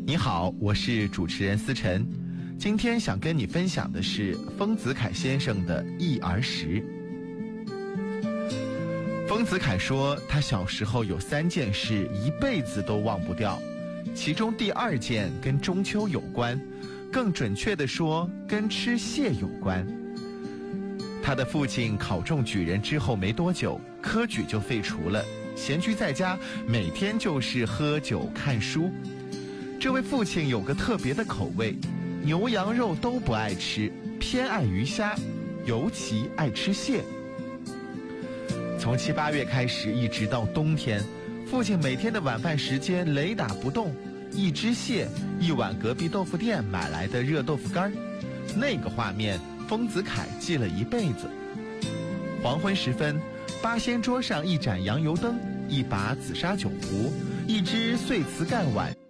你好，我是主持人思晨。今天想跟你分享的是丰子恺先生的忆儿时。丰子恺说，他小时候有3件事一辈子都忘不掉，其中第2件跟中秋有关，更准确地说跟吃蟹有关。他的父亲考中举人之后没多久，科举就废除了，闲居在家，每天就是喝酒看书。这位父亲有个特别的口味，牛羊肉都不爱吃，偏爱鱼虾，尤其爱吃蟹。从7、8月开始，一直到冬天，父亲每天的晚饭时间雷打不动，1只蟹，1碗隔壁豆腐店买来的热豆腐干，那个画面丰子恺记了一辈子。黄昏时分，八仙桌上1盏羊油灯，1把紫砂酒壶，1只碎瓷盖碗，